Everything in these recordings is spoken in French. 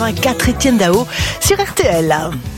4 Étienne Dao sur RTL.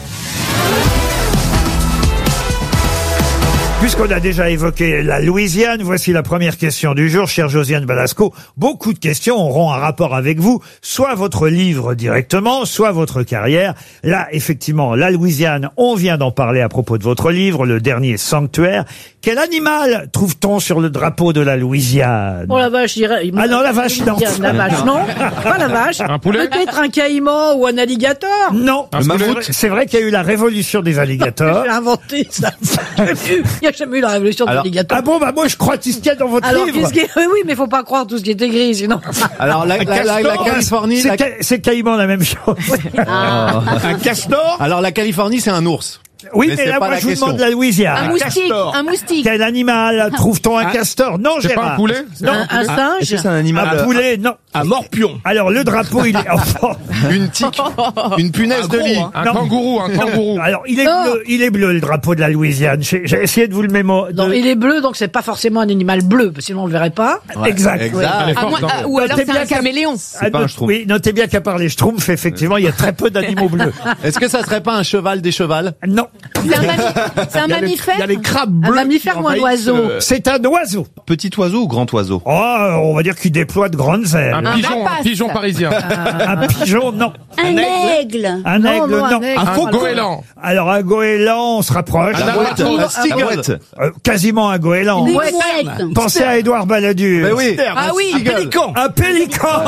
Puisqu'on a déjà évoqué la Louisiane, voici la première question du jour, chère Josiane Balasco. Beaucoup de questions auront un rapport avec vous, soit votre livre directement, soit votre carrière. Là, effectivement, la Louisiane, on vient d'en parler à propos de votre livre, le dernier Sanctuaire. Quel animal trouve-t-on sur le drapeau de la Louisiane? Oh la vache, je dirais. Ah non, la vache, non. La vache, non. Pas la vache. Un poulet? Peut-être un caïman ou un alligator. Non. C'est vrai qu'il y a eu la révolution des alligators. J'ai inventé ça. Il n'y a jamais eu la révolution des alligators. Ah bon, bah moi je crois tout ce qu'il y a dans votre Alors, livre. oui, mais faut pas croire tout ce qui est écrit, sinon. Alors la Californie, C'est caïman la même chose. Un castor? alors la Californie c'est un ours. Oui, Mais mais c'est là, pas moi, la je vous question. demande la Louisiane. Un moustique. Quel animal trouve-t-on un castor? Non, C'est pas Gérard. un poulet? Non. Un singe. C'est un animal. Un poulet, non. Un morpion? Alors, le drapeau, il est... Enfin, Une tique, une punaise de lit. Un Non. kangourou, un kangourou. alors, il est Non. bleu, il est bleu, le drapeau de la Louisiane. J'ai essayé de vous le mémoriser. Non, il est bleu, donc c'est pas forcément un animal bleu, parce que sinon on le verrait pas. Exact. Elle est forte, hein. Ou alors Notez c'est bien un caméléon. pas un schtroumpf. Oui, notez bien qu'à part les schtroumpfs, effectivement, il y a très peu d'animaux bleus. Est-ce que ça serait pas un cheval des chevals? Non. C'est un mammifère. Il y a les crabes Un bleus. mammifère ou un oiseau? C'est un oiseau. Petit oiseau ou grand oiseau? Oh, on va dire qu'il déploie de grandes ailes. Un pigeon parisien. Un pigeon, non. Un aigle. Un Non, aigle, non, un non. aigle. Un Voilà. goéland. Alors, un goéland, on se rapproche. Un albatros. Un stigole. Quasiment un goéland. Une mouette. mouette. Pensez à Édouard Balladur. Ben oui. Ah oui. Un pélican. Un pélican.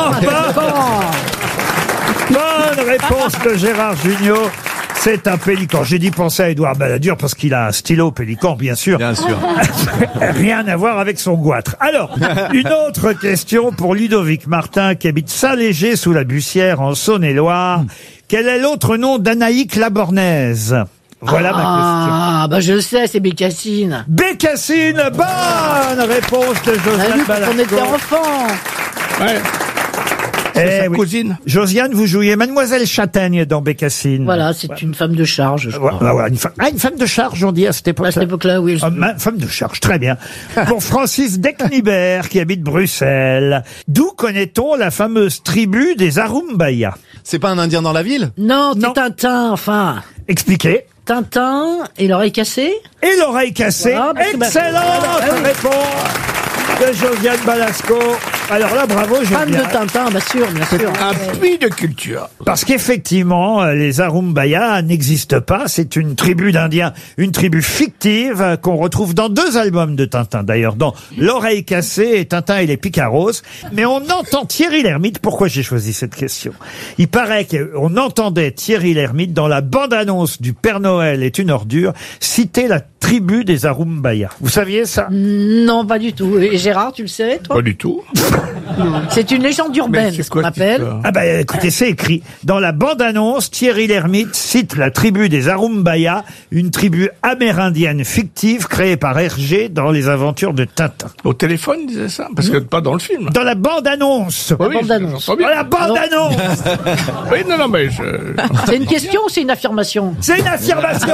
Bonne réponse de Gérard Jugnot. C'est un pélican. J'ai dit penser à Édouard Balladur parce qu'il a un stylo pélican, bien sûr. Bien sûr. Rien à voir avec son goitre. Alors, une autre question pour Ludovic Martin qui habite Saint-Léger sous la Bussière en Saône-et-Loire. Quel est l'autre nom d'Anaïque Labornaise? Voilà ma question. Ah, bah je le sais, c'est Bécassine. Bécassine, bonne réponse de On a Josiane vu quand on était Balasco. enfant. Ouais. Eh sa oui. cousine. Josiane, vous jouiez Mademoiselle Châtaigne dans Bécassine. Voilà, c'est une femme de charge, je crois. Voilà, une femme de charge, on dit à cette À époque-là. cette époque-là, oui. Femme de charge, très bien. Pour Francis Decnibert, qui habite Bruxelles. D'où connaît-on la fameuse tribu des Arumbaya? C'est pas un Indien dans la ville? Non, c'est Non. Tintin, enfin. Expliquez. Tintin et l'oreille cassée. Et l'oreille cassée. Voilà, parce que Excellente réponse de Josiane Balasco. Alors là, bravo, Fan de Josiane. Tintin, bien sûr. Un puits de culture. Parce qu'effectivement, les Arumbaya n'existent pas. C'est une tribu d'Indiens, une tribu fictive qu'on retrouve dans 2 albums de Tintin. D'ailleurs, dans L'Oreille cassée et Tintin et les Picaros. Mais on entend Thierry Lhermitte. Pourquoi j'ai choisi cette question? Il paraît qu'on entendait Thierry Lhermitte dans la bande-annonce du Père Noël est une ordure citer la tribu des Arumbaya. Vous saviez ça? Non, pas du tout. Et Gérard, tu le sais, toi? Pas du tout. C'est une légende urbaine, c'est ce qu'on quoi cette appelle. histoire? Ah bah écoutez, c'est écrit. Dans la bande-annonce, Thierry Lhermitte cite la tribu des Arumbaya, une tribu amérindienne fictive créée par Hergé dans les aventures de Tintin. Au téléphone, il disait ça? Parce que pas dans le film. Dans la bande-annonce. Oui, bande-annonce. j'entends Dans bien. la bande-annonce. Oui, non, mais C'est une question ou c'est une affirmation? C'est une affirmation.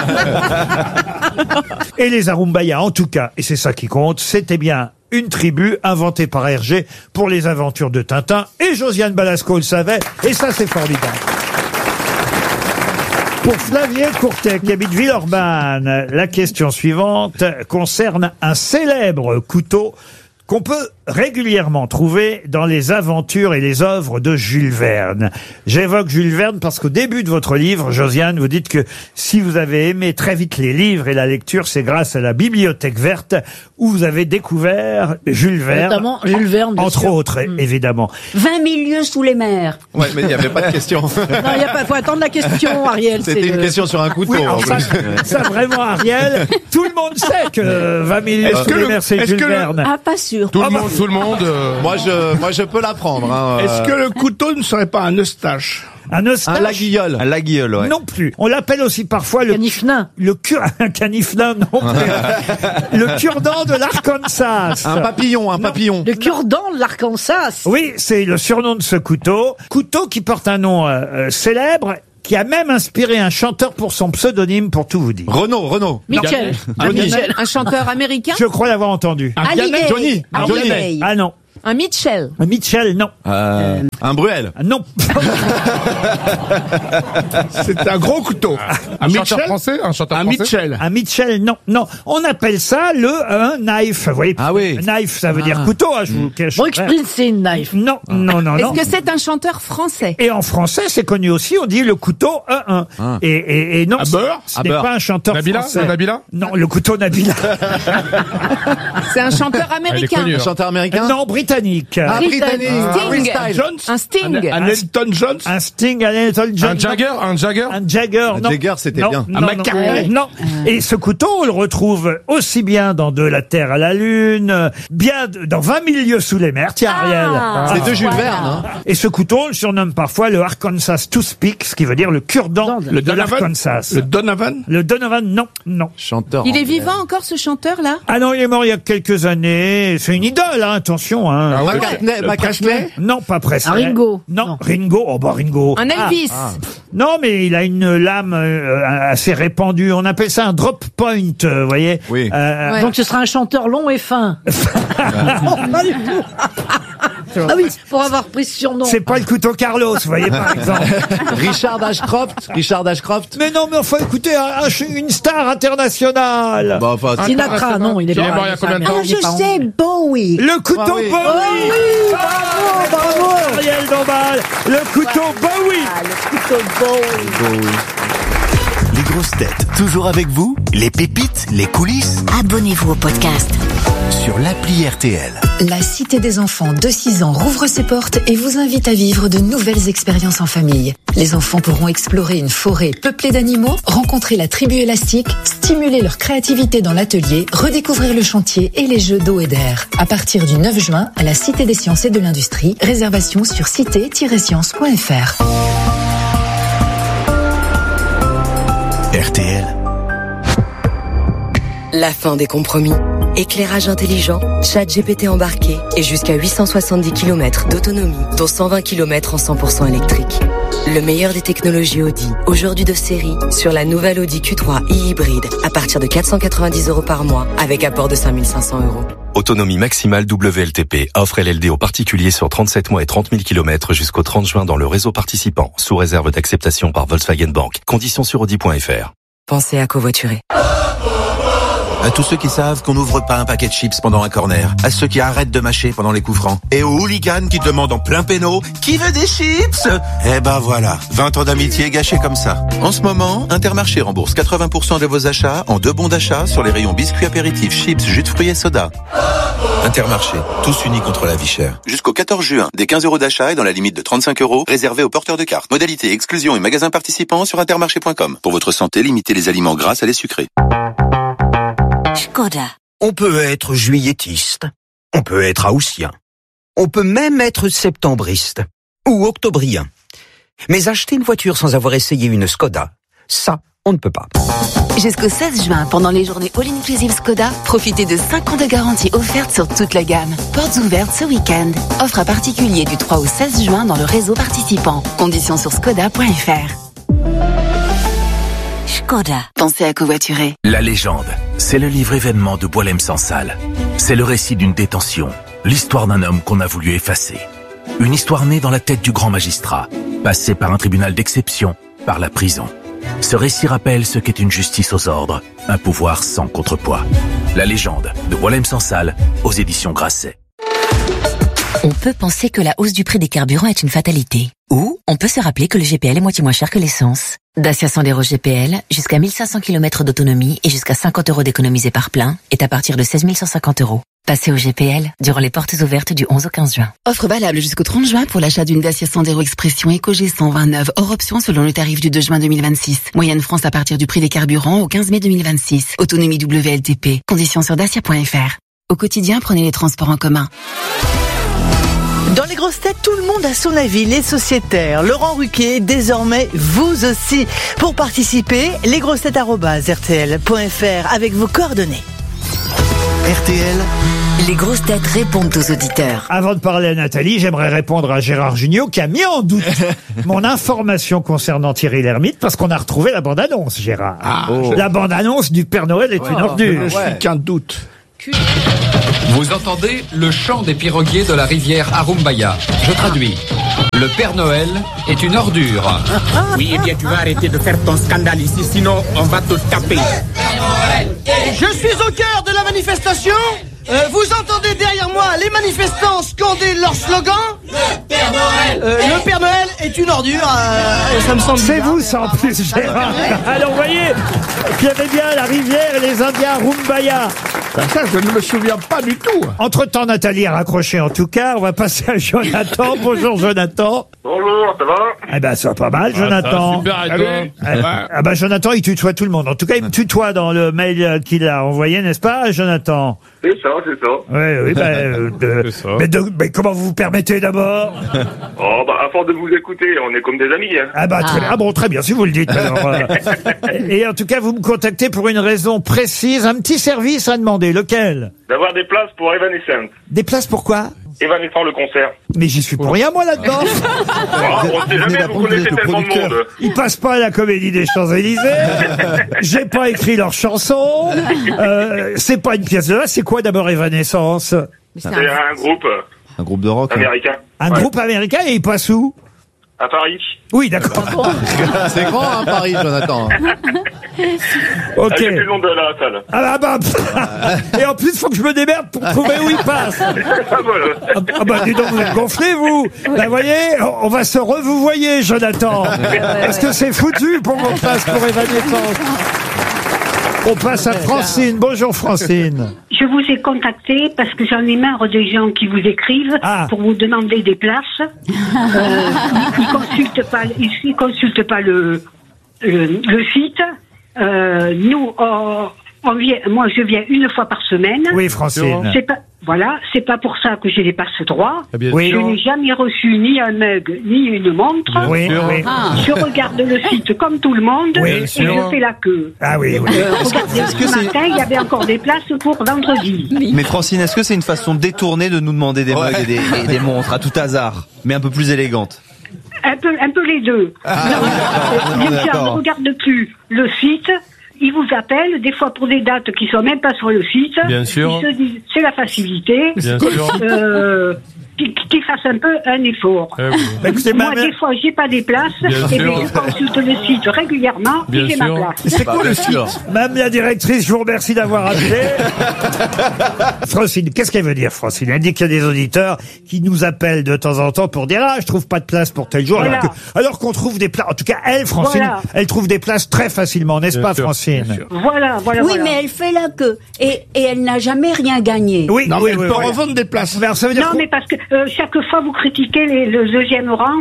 Et les Arumbaya, en tout cas, et c'est ça qui compte, c'était bien une tribu inventée par Hergé pour les aventures de Tintin. Et Josiane Balasco le savait, et ça c'est formidable. Pour Flavien Courtet, qui habite Villeurbanne, la question suivante concerne un célèbre couteau qu'on peut régulièrement trouver dans les aventures et les œuvres de Jules Verne. J'évoque Jules Verne parce qu'au début de votre livre, Josiane, vous dites que si vous avez aimé très vite les livres et la lecture, c'est grâce à la Bibliothèque verte où vous avez découvert Jules Verne. Notamment Jules Verne, bien entre sûr. autres, évidemment. 20 000 lieues sous les mers. Ouais, mais il n'y avait pas de question. Non, il y a pas, faut attendre la question, Ariel. C'était c'est une le- question sur un couteau. Oui, alors en ça, plus. ça vraiment, Ariel, tout le monde sait que 20 000 Est-ce sous que les le- mers, c'est est-ce Jules que le- Verne. Ah, pas sûr. tout le monde. Moi, je peux l'apprendre. Hein, Est-ce que le couteau ne serait pas un eustache? Un eustache? un laguilleul. Un laguilleul, ouais. Non plus. On l'appelle aussi parfois Canifnin. un caniflin, non plus. Le cure-dent de l'Arkansas. Un papillon, un papillon. Le cure-dent de l'Arkansas. Oui, c'est le surnom de ce couteau. Couteau qui porte un nom célèbre, qui a même inspiré un chanteur pour son pseudonyme, pour tout vous dire. Renaud. Michel. Johnny. Michel. Un chanteur américain. Je crois l'avoir entendu. Hallyday. Johnny. Hallyday. Ah non. Un Mitchell. Un Mitchell, non. Un Bruel. Non. C'est un gros couteau. Un chanteur français. Mitchell. Un Mitchell, non. Non. On appelle ça un knife. Vous voyez, Ah oui. knife, ça veut dire couteau, hein, je vous cache. Bruce Springsteen, knife. Non, non, non, non. Est-ce que c'est un chanteur français? Et en français, c'est connu aussi, on dit le couteau 1-1. Et non, À beurre ce n'est pas un chanteur Nabila, français. c'est Nabila. Non, le couteau Nabila. C'est un chanteur américain. connue. Un chanteur américain. Non, britannique. Ah, britannique. Sting. Jones. Un Sting. Un Elton Jones. Un Sting, un Elton John. Un Jagger. Un Jagger, non. Jagger, c'était Non, bien. non, Un non, McCartney. non. Et ce couteau, on le retrouve aussi bien dans De la Terre à la Lune, bien dans 20 000 lieues sous les mers. Tiens, Ariel. C'est de Jules Verne. Hein. Et ce couteau, on le surnomme parfois le Arkansas Toothpick, ce qui veut dire le cure-dent Le de Donovan. l'Arkansas. Le Donovan. Le Donovan, non, non. Chanteur. Il est anglais. vivant encore, ce chanteur-là? Ah non, il est mort il y a quelques années. C'est une idole, hein, attention. Hein. McCartney. Non, pas Presley. Un Ringo. Non, Non. Ringo. Oh bah Ringo. Un Elvis. Non, mais il a une lame assez répandue. On appelle ça un drop point, vous voyez. Oui. Ouais. Donc ce sera un chanteur long et fin. Non, pas du tout. Ah oui, pour avoir pris ce surnom. C'est pas le couteau Carlos, vous voyez, par exemple. Richard Ashcroft. Mais non, mais enfin, écoutez, une star internationale. Bah, enfin, Sinatra, non, il est Il est mort il y a combien de temps? Je sais, Bowie. Le couteau Bowie. Bowie. Bravo, Ariel Dombal. Le couteau Bowie. Le couteau Bowie. Les grosses têtes, toujours avec vous. Les pépites, les coulisses, Abonnez-vous au podcast. sur l'appli RTL. La Cité des enfants de 6 ans rouvre ses portes et vous invite à vivre de nouvelles expériences en famille. Les enfants pourront explorer une forêt peuplée d'animaux, rencontrer la tribu élastique, stimuler leur créativité dans l'atelier, redécouvrir le chantier et les jeux d'eau et d'air. À partir du 9 juin, à la Cité des sciences et de l'industrie, réservation sur cité-sciences.fr. RTL. La fin des compromis. Éclairage intelligent, chat GPT embarqué et jusqu'à 870 km d'autonomie, dont 120 km en 100% électrique. Le meilleur des technologies Audi, aujourd'hui de série, sur la nouvelle Audi Q3 e-hybride à partir de 490 € par mois avec apport de 5 500 €. Autonomie maximale WLTP. Offre LLD aux particuliers sur 37 mois et 30 000 km jusqu'au 30 juin dans le réseau participant, sous réserve d'acceptation par Volkswagen Bank. Conditions sur Audi.fr. Pensez à covoiturer. À tous ceux qui savent qu'on n'ouvre pas un paquet de chips pendant un corner. À ceux qui arrêtent de mâcher pendant les coups francs. Et aux hooligans qui demandent en plein péno « Qui veut des chips ?» Eh ben voilà, 20 ans d'amitié gâchés comme ça. En ce moment, Intermarché rembourse 80% de vos achats en 2 bons d'achat sur les rayons biscuits apéritifs, chips, jus de fruits et soda. Intermarché, tous unis contre la vie chère. Jusqu'au 14 juin, des 15 € d'achat et dans la limite de 35 € réservés aux porteurs de cartes. Modalité, exclusion et magasins participants sur intermarché.com. Pour votre santé, limitez les aliments gras à les sucrés. Skoda. On peut être juilletiste, on peut être haussien, on peut même être septembriste ou octobrien. Mais acheter une voiture sans avoir essayé une Skoda, ça, on ne peut pas. Jusqu'au 16 juin, pendant les journées All-Inclusive Skoda, profitez de 5 ans de garantie offerte sur toute la gamme. Portes ouvertes ce week-end. Offre à particulier du 3 au 16 juin dans le réseau participant. Conditions sur skoda.fr. Skoda. Pensez à covoiturer. La légende, c'est le livre événement de Boualem Sansal. C'est le récit d'une détention, l'histoire d'un homme qu'on a voulu effacer. Une histoire née dans la tête du grand magistrat, passée par un tribunal d'exception, par la prison. Ce récit rappelle ce qu'est une justice aux ordres, un pouvoir sans contrepoids. La légende de Boualem Sansal, aux éditions Grasset. On peut penser que la hausse du prix des carburants est une fatalité. Ou on peut se rappeler que le GPL est moitié moins cher que l'essence. Dacia Sandero GPL, jusqu'à 1500 km d'autonomie et jusqu'à 50 € d'économisés par plein, est à partir de 16 150 €. Passez au GPL durant les portes ouvertes du 11 au 15 juin. Offre valable jusqu'au 30 juin pour l'achat d'une Dacia Sandero Expression EcoG 129, hors option selon le tarif du 2 juin 2026. Moyenne France à partir du prix des carburants au 15 mai 2026. Autonomie WLTP. Conditions sur dacia.fr. Au quotidien, prenez les transports en commun. Dans les grosses têtes, tout le monde a son avis, les sociétaires. Laurent Ruquier, désormais, vous aussi. Pour participer, lesgrossetêtes@rtl.fr avec vos coordonnées. RTL. Les grosses têtes répondent aux auditeurs. Avant de parler à Nathalie, j'aimerais répondre à Gérard Jugnot qui a mis en doute mon information concernant Thierry Lhermitte parce qu'on a retrouvé la bande-annonce, Gérard. La bande-annonce du Père Noël est une ordure. Je suis qu'un doute. Vous entendez le chant des piroguiers de la rivière Arumbaya. Je traduis. Le Père Noël est une ordure. Oui, eh bien, tu vas arrêter de faire ton scandale ici, sinon on va te taper. Je suis au cœur de la manifestation. Vous entendez derrière moi les manifestants scander leur slogan. Le Père Noël. Le Père Noël est une ordure. Ça me semble. C'est vous, ça, en plus, Gérard. Alors, vous voyez qu'il y avait bien la rivière et les Indiens Arumbaya. Ça, je ne me souviens pas du tout. Entre-temps, Nathalie a raccroché, en tout cas. On va passer à Jonathan. Bonjour, Jonathan. Bonjour, ça va? Eh ben, ça va pas mal, Jonathan. Super, et toi? Ah ben, Jonathan, il tutoie tout le monde. En tout cas, il me tutoie dans le mail qu'il a envoyé, n'est-ce pas, Jonathan? C'est ça, c'est ça. Oui, mais comment vous vous permettez d'abord? Oh, bah, à force de vous écouter, on est comme des amis, hein. Ah bah, très bien, si vous le dites, alors. Et en tout cas, vous me contactez pour une raison précise, un petit service à demander. Lequel? D'avoir des places pour Evanescence. Des places pour quoi? Evanescence, le concert. Mais j'y suis pour rien, moi, là-dedans. On sait jamais, vous connaissez tellement de monde. Ils passent pas à la Comédie des Champs-Élysées. J'ai pas écrit leurs chansons. C'est pas une pièce de là. C'est quoi d'abord Evanescence? C'est un groupe. Un groupe de rock. Américain. Un groupe américain, et il passe où? À Paris. Oui, d'accord. C'est grand, hein, Paris, Jonathan. Ok. C'est le long de la salle. Ah bah, et en plus, il faut que je me démerde pour trouver où il passe. Ah bah, dis donc, vous êtes gonflé, vous. Bah, voyez, on va se revoyer, Jonathan. Est-ce que c'est foutu pour qu'on passe pour Evanescence? On passe à Francine. Bonjour, Francine. Je vous ai contacté parce que j'en ai marre des gens qui vous écrivent pour vous demander des places. Ils consultent pas le site. Nous, moi, je viens une fois par semaine. Oui, Francine. C'est pas pour ça que j'ai les passe-droits. Oui. Je n'ai jamais reçu ni un mug, ni une montre. Oui. Je regarde le site comme tout le monde et je fais la queue. Ah oui. Regardez, ce matin, il y avait encore des places pour vendredi. Mais Francine, est-ce que c'est une façon détournée de nous demander des mugs et des montres à tout hasard, mais un peu plus élégante? Un peu les deux. Les gens ne regardent plus le site. Ils vous appellent, des fois pour des dates qui sont même pas sur le site. Bien sûr. Ils se disent, c'est la facilité. Bien sûr. Qu'ils fassent un peu un effort. Moi, des fois, j'ai pas des places. Et je consulte le site régulièrement et j'ai ma place. C'est quoi le site? Même la directrice, je vous remercie d'avoir appelé. Francine, qu'est-ce qu'elle veut dire, Francine? Elle dit qu'il y a des auditeurs qui nous appellent de temps en temps pour dire je trouve pas de place pour tel jour. Voilà. Alors qu'on trouve des places. En tout cas, elle, Francine, elle trouve des places très facilement, n'est-ce pas, Francine? Voilà. Oui, mais elle fait la queue et elle n'a jamais rien gagné. Oui, non, mais elle peut revendre des places. Mais alors, ça veut dire mais parce que chaque fois vous critiquez le deuxième rang,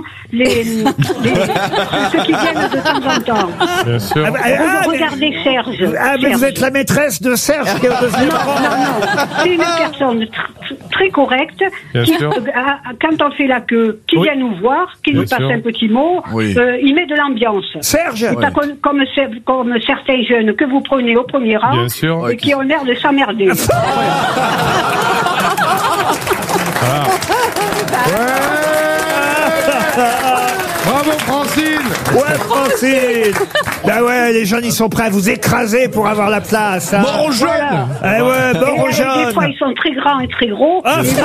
ceux qui viennent de temps en temps. Bien sûr. Regardez Serge. Mais vous êtes la maîtresse de Serge qui est au deuxième rang. Non. C'est une personne très correcte qui, quand on fait la queue, qui vient nous voir, qui nous passe un petit mot, il met de l'ambiance. Serge. C'est pas comme certains jeunes que vous prenez au premier rang et qui ont l'air de s'emmerder. Bravo, Francine. Ouais, Francine. Bah ouais, les jeunes, ils sont prêts à vous écraser pour avoir la place. Hein. Mort aux jeunes. Eh ouais, mort aux jeunes. Des fois, ils sont très grands et très gros.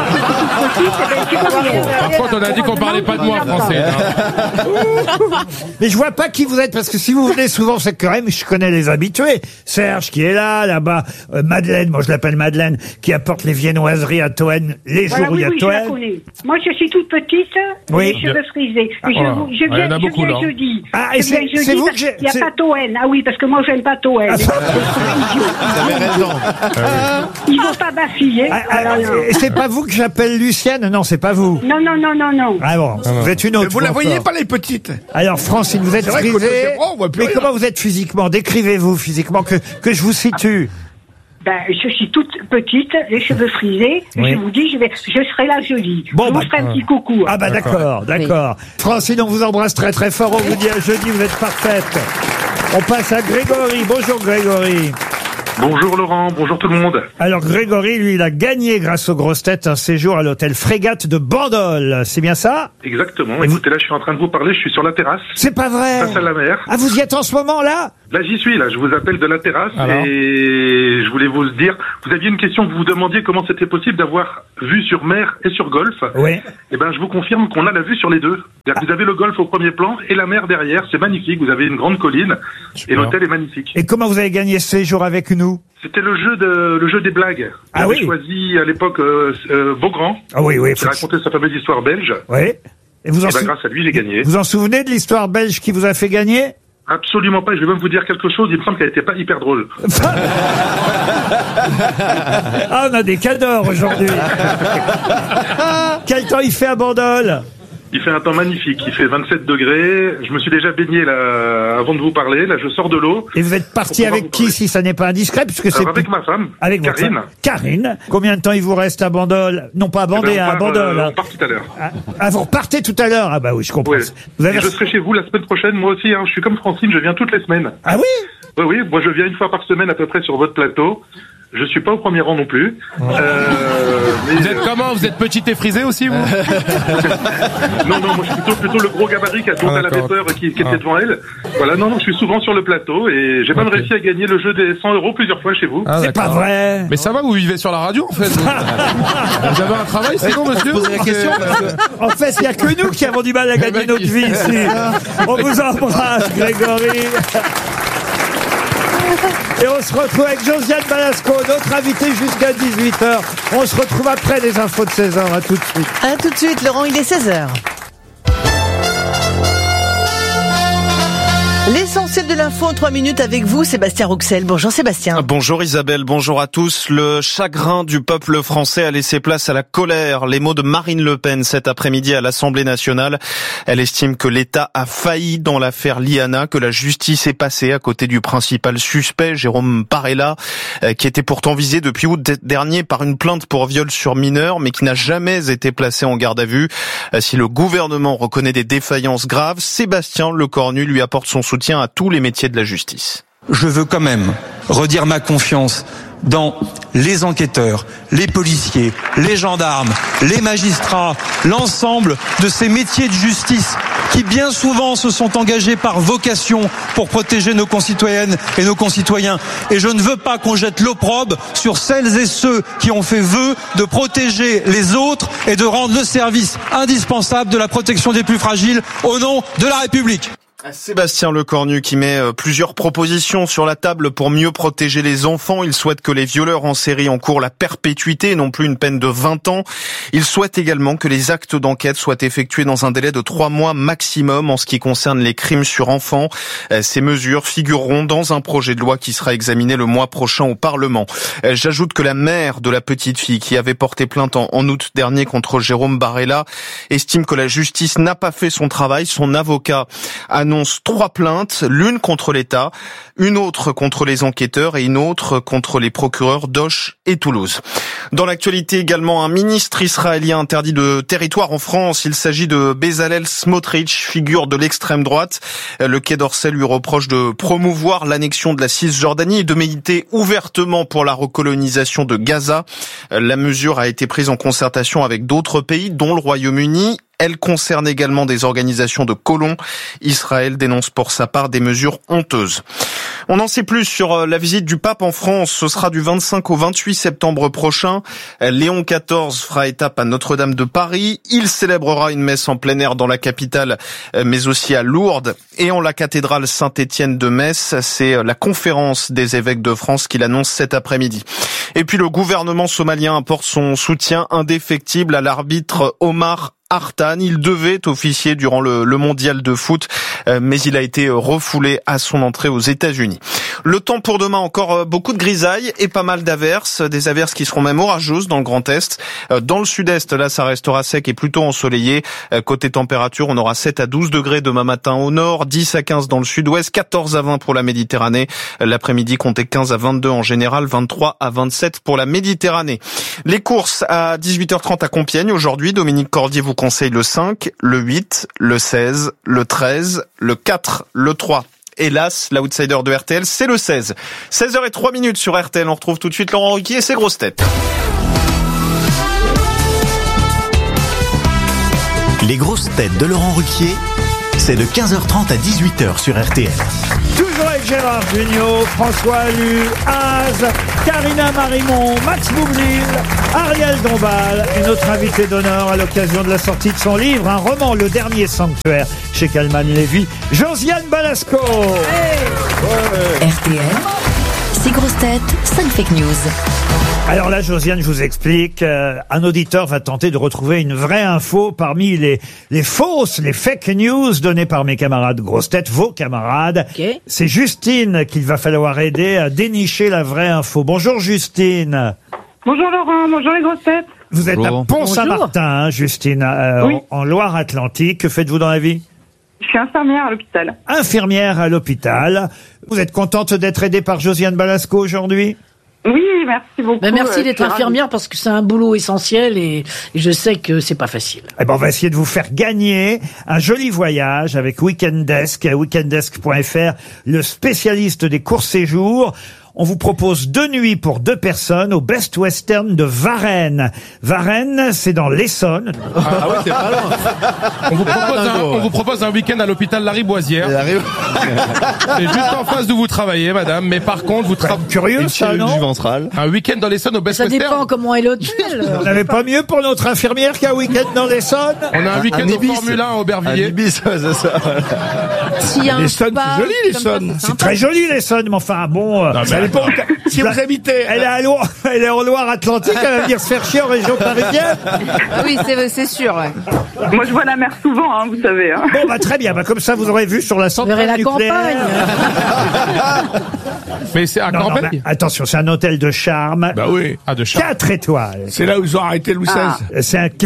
Par contre, on a dit qu'on parlait pas de moi, Francine. Mais je vois pas qui vous êtes, parce que si vous venez souvent, c'est quand même, je connais les habitués. Serge qui est là-bas. Madeleine, moi je l'appelle Madeleine, qui apporte les viennoiseries à Toen les jours où il y a Toen. Je la connais. Moi, je suis toute petite, les cheveux frisés. Je viens jeudi. Et c'est vous que j'ai... Il n'y a pas Toen. Ah oui, parce que moi, j'aime pas Toen. Vous avez raison. Il ne faut pas bafiller. Et c'est pas vous que j'appelle Lucienne? Non, c'est pas vous. Non. Ah bon, vous êtes une autre. Mais vous la voyez pas, les petites? Alors, Francine, vous êtes frisée. Mais comment vous êtes physiquement? Décrivez-vous physiquement, que je vous situe. Je suis toute petite, les cheveux frisés. Je vous dis, je serai là jeudi. Je vous ferai un petit coucou. Ah bah d'accord. Francine, on vous embrasse très très fort. On vous dit à jeudi, vous êtes parfaite. On passe à Grégory. Bonjour Grégory. Bonjour Laurent, bonjour tout le monde. Alors Grégory, lui, il a gagné grâce aux grosses têtes un séjour à l'hôtel Frégate de Bandol. C'est bien ça? Exactement. Écoutez, là, je suis en train de vous parler, je suis sur la terrasse. C'est pas vrai? Face à la mer. Ah, vous y êtes en ce moment, là? Là, j'y suis, là. Je vous appelle de la terrasse. Alors et je voulais vous dire, vous aviez une question que vous vous demandiez comment c'était possible d'avoir vue sur mer et sur golfe. Oui. Eh ben, je vous confirme qu'on a la vue sur les deux. C'est-à-dire que vous avez le golfe au premier plan et la mer derrière. C'est magnifique. Vous avez une grande colline. Et l'hôtel est magnifique. Et comment vous avez gagné ce séjour avec nous? C'était le jeu des blagues. Ah oui. Choisi à l'époque Beaugrand. Ah oui, oui. Qui racontait sa fameuse histoire belge. Oui. Et vous grâce à lui, j'ai gagné. Vous en souvenez de l'histoire belge qui vous a fait gagner? Absolument pas. Je vais même vous dire quelque chose. Il me semble qu'elle n'était pas hyper drôle. Ah, on a des cadeaux aujourd'hui. Quel temps il fait à Bandol? Il fait un temps magnifique. Il fait 27 degrés. Je me suis déjà baigné là avant de vous parler. Là, je sors de l'eau. Et vous êtes parti avec qui, si ça n'est pas indiscret, puisque c'est avec ma femme. Avec votre Karine. femme. Karine. Combien de temps il vous reste à Bandol? Non, pas à Bandé, à Bandol. On part tout à l'heure. Ah, vous repartez tout à l'heure? Ah bah oui, je comprends. Ouais. Vous avez... Et je serai chez vous la semaine prochaine. Moi aussi, hein. Je suis comme Francine. Je viens toutes les semaines. Ah oui? Oui. Moi, je viens une fois par semaine à peu près sur votre plateau. Je suis pas au premier rang non plus. Vous êtes comment? Vous êtes petit et frisé aussi, vous? Non, moi je suis plutôt le gros gabarit qui a tourné la vapeur qui était devant elle. Voilà, non, je suis souvent sur le plateau et j'ai même réussi à gagner le jeu des 100 € plusieurs fois chez vous. C'est pas vrai. Mais ça va, vous vivez sur la radio en fait. Vous avez un travail, c'est bon, monsieur? Posez la question. En fait, il n'y a que nous qui avons du mal à gagner notre vie ici. On vous embrasse, Grégory. Et on se retrouve avec Josiane Balasco, notre invité jusqu'à 18h. On se retrouve après les infos de 16h. À tout de suite. À tout de suite, Laurent, il est 16h. L'essentiel de l'info en 3 minutes avec vous, Sébastien Rouxel. Bonjour Sébastien. Bonjour Isabelle, bonjour à tous. Le chagrin du peuple français a laissé place à la colère. Les mots de Marine Le Pen cet après-midi à l'Assemblée nationale. Elle estime que l'État a failli dans l'affaire Liana, que la justice est passée à côté du principal suspect, Jérôme Parella, qui était pourtant visé depuis août dernier par une plainte pour viol sur mineur, mais qui n'a jamais été placé en garde à vue. Si le gouvernement reconnaît des défaillances graves, Sébastien Lecornu lui apporte son soutien à tous les métiers de la justice. Je veux quand même redire ma confiance dans les enquêteurs, les policiers, les gendarmes, les magistrats, l'ensemble de ces métiers de justice qui bien souvent se sont engagés par vocation pour protéger nos concitoyennes et nos concitoyens. Et je ne veux pas qu'on jette l'opprobre sur celles et ceux qui ont fait vœu de protéger les autres et de rendre le service indispensable de la protection des plus fragiles au nom de la République. Sébastien Lecornu qui met plusieurs propositions sur la table pour mieux protéger les enfants. Il souhaite que les violeurs en série encourent la perpétuité et non plus une peine de 20 ans. Il souhaite également que les actes d'enquête soient effectués dans un délai de 3 mois maximum en ce qui concerne les crimes sur enfants. Ces mesures figureront dans un projet de loi qui sera examiné le mois prochain au Parlement. J'ajoute que la mère de la petite fille qui avait porté plainte en août dernier contre Jérôme Parella estime que la justice n'a pas fait son travail. Son avocat annonce 3 plaintes, l'une contre l'État, une autre contre les enquêteurs et une autre contre les procureurs d'Auch et Toulouse. Dans l'actualité également, un ministre israélien interdit de territoire en France. Il s'agit de Bezalel Smotrich, figure de l'extrême droite. Le Quai d'Orsay lui reproche de promouvoir l'annexion de la Cisjordanie et de militer ouvertement pour la recolonisation de Gaza. La mesure a été prise en concertation avec d'autres pays, dont le Royaume-Uni. Elle concerne également des organisations de colons. Israël dénonce pour sa part des mesures honteuses. On en sait plus sur la visite du pape en France. Ce sera du 25 au 28 septembre prochain. Léon XIV fera étape à Notre-Dame de Paris. Il célébrera une messe en plein air dans la capitale, mais aussi à Lourdes et en la cathédrale Saint-Étienne de Metz. C'est la conférence des évêques de France qui l'annonce cet après-midi. Et puis le gouvernement somalien apporte son soutien indéfectible à l'arbitre Omar Artan. Il devait officier durant le mondial de foot, mais il a été refoulé à son entrée aux États-Unis. Le temps pour demain, encore beaucoup de grisailles et pas mal d'averses, des averses qui seront même orageuses dans le Grand Est. Dans le Sud-Est, là, ça restera sec et plutôt ensoleillé. Côté température, on aura 7 à 12 degrés demain matin au nord, 10 à 15 dans le Sud-Ouest, 14 à 20 pour la Méditerranée. L'après-midi, comptez 15 à 22 en général, 23 à 27 pour la Méditerranée. Les courses à 18h30 à Compiègne. Aujourd'hui, Dominique Cordier vous conseille le 5, le 8, le 16, le 13, le 4, le 3 Hélas, l'outsider de RTL, c'est le 16. 16h03 sur RTL. On retrouve tout de suite Laurent Ruquier et ses grosses têtes. Les grosses têtes de Laurent Ruquier, c'est de 15h30 à 18h sur RTL. Toujours avec Gérard Jugnot, François Allu, Az, Karina Marimon, Max Boublil, Ariel Dombal et notre invité d'honneur à l'occasion de la sortie de son livre, un roman, Le Dernier Sanctuaire, chez Calman Lévy, Josiane Balasco. RTL, 6 grosses têtes, 5 fake news. Alors là, Josiane, je vous explique, un auditeur va tenter de retrouver une vraie info parmi les fausses, les fake news données par mes camarades grosses têtes, vos camarades. Okay. C'est Justine qu'il va falloir aider à dénicher la vraie info. Bonjour Justine. Bonjour Laurent, bonjour les grosses têtes. Vous êtes à Pont-Saint-Martin, hein, Justine, oui. en Loire-Atlantique. Que faites-vous dans la vie? Je suis infirmière à l'hôpital. Infirmière à l'hôpital. Vous êtes contente d'être aidée par Josiane Balasco aujourd'hui? Oui, merci beaucoup. Ben merci d'être infirmière parce que c'est un boulot essentiel et je sais que c'est pas facile. Eh ben, on va essayer de vous faire gagner un joli voyage avec Weekend Desk, weekenddesk.fr, le spécialiste des courts séjours. On vous propose 2 nuits pour 2 personnes au Best Western de Varennes. Varennes, c'est dans l'Essonne. Ah oui, c'est pas loin. On vous propose un week-end à l'hôpital Lariboisière. C'est juste en face d'où vous travaillez, madame. Mais par contre, vous travaillez... Curieux, ça, non? Un week-end dans l'Essonne au Best Ça Western. dépend comment est l'hôtel. On n'avait pas mieux pour notre infirmière qu'un week-end dans l'Essonne? On a un week-end au Formule 1 à Aubervilliers. Un Ibis, c'est ça. S'il y a un L'Essonne, spa, c'est joli, l'Essonne. comme ça, C'est très joli, l'Essonne, mais enfin, bon... Si vous habitez... Elle est en Loire-Atlantique, elle va venir se faire chier en région parisienne. Oui, c'est sûr, ouais. Moi, je vois la mer souvent, hein, vous savez. Hein. Bon, bah très bien, bah, comme ça, vous aurez vu sur la Vous verrez centrale la nucléaire. campagne. Mais c'est à Non, Campagne. bah, attention, c'est un hôtel de charme. Bah oui. Ah, de Chartres. 4 étoiles. C'est là où ils ont arrêté Louis XVI. C'est un...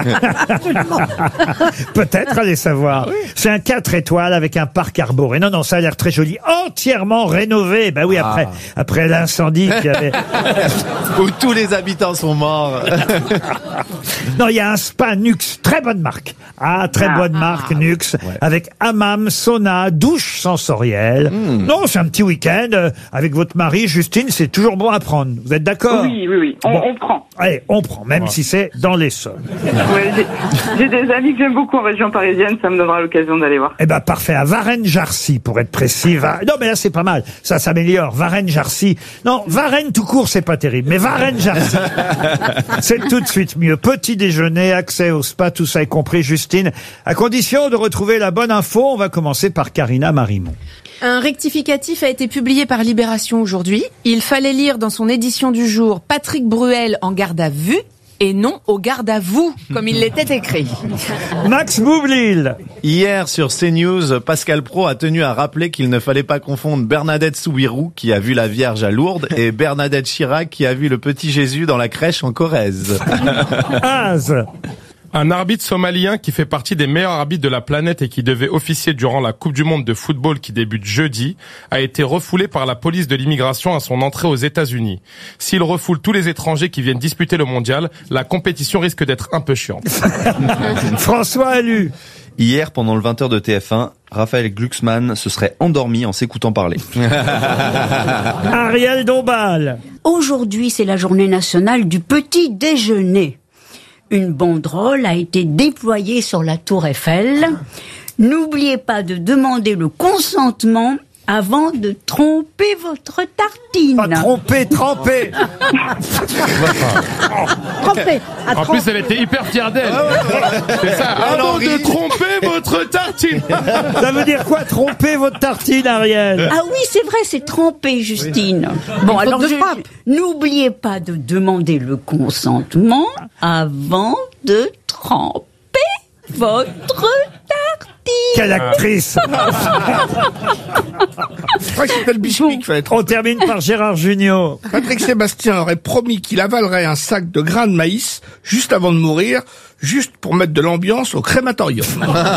Peut-être, allez savoir. C'est un 4 étoiles avec un parc arboré. Non, ça a l'air très joli. Entièrement rénové. Bah oui, après l'incendie qu'il y avait. Où tous les habitants sont morts. Non, il y a un spa Nux. Très bonne marque. Très bonne marque, Nux. Avec hammam, sauna, douche sensorielle. Non, c'est un petit week-end avec votre mari, Justine. C'est toujours bon à prendre. Vous êtes d'accord? Oui. On prend. Allez, on prend, même si c'est dans l'Essonne. Ouais, j'ai des amis que j'aime beaucoup en région parisienne, ça me donnera l'occasion d'aller voir. Eh ben parfait, à Varennes-Jarcy pour être précis. Non mais là c'est pas mal, ça s'améliore. Varennes-Jarcy. Non, Varennes tout court c'est pas terrible, mais Varennes-Jarcy c'est tout de suite mieux. Petit déjeuner, accès au spa, tout ça est compris, Justine. À condition de retrouver la bonne info, on va commencer par Karina Marimon. Un rectificatif a été publié par Libération aujourd'hui. Il fallait lire dans son édition du jour Patrick Bruel en garde à vue et non au garde à vous, comme il l'était écrit. Max Boublil. Hier, sur CNews, Pascal Praud a tenu à rappeler qu'il ne fallait pas confondre Bernadette Soubirous, qui a vu la Vierge à Lourdes, et Bernadette Chirac, qui a vu le petit Jésus dans la crèche en Corrèze. Az. Un arbitre somalien qui fait partie des meilleurs arbitres de la planète et qui devait officier durant la Coupe du Monde de football qui débute jeudi a été refoulé par la police de l'immigration à son entrée aux États-Unis. S'il refoule tous les étrangers qui viennent disputer le mondial, la compétition risque d'être un peu chiante. François Allu. Hier, pendant le 20h de TF1, Raphaël Glucksmann se serait endormi en s'écoutant parler. Ariel Dombal. Aujourd'hui, c'est la journée nationale du petit déjeuner. Une banderole a été déployée sur la tour Eiffel. N'oubliez pas de demander le consentement avant de tromper votre tartine. Pas tromper, tremper. Tromper. En plus, elle était hyper fière d'elle. C'est ça, avant de tromper votre tartine. Ça veut dire quoi, tromper votre tartine, Ariel? Ah oui, c'est vrai, c'est tremper, Justine. Bon, alors n'oubliez pas de demander le consentement avant de tremper votre tartine. Quelle actrice. Je crois que c'était le biscuit qu'il fallait On termine par Gérard Jugnot. Patrick Sébastien aurait promis qu'il avalerait un sac de grains de maïs juste avant de mourir, juste pour mettre de l'ambiance au crématorium.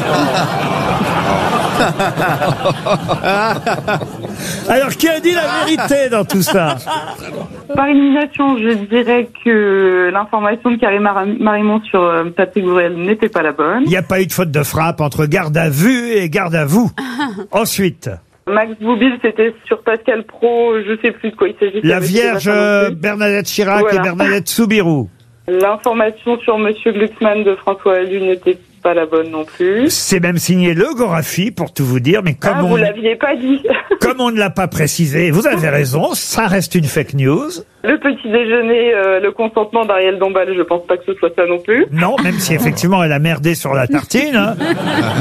Alors, qui a dit la vérité dans tout ça? Par élimination, je dirais que l'information de Karina Marimon sur Patrick Bruel n'était pas la bonne. Il n'y a pas eu de faute de frappe entre garde à vue et garde à vous. Ensuite. Max Boublil, c'était sur Pascal Pro, je sais plus de quoi il s'agit. La Vierge Bernadette Chirac et Bernadette Soubirous. L'information sur Monsieur Glucksmann de François Allu n'était pas la bonne non plus. C'est même signé Le Gorafi, pour tout vous dire, mais comme vous l'aviez pas dit. Comme on ne l'a pas précisé, vous avez raison, ça reste une fake news. Le petit déjeuner, le consentement d'Ariel Dombal, je pense pas que ce soit ça non plus. Non, même si effectivement elle a merdé sur la tartine. Hein.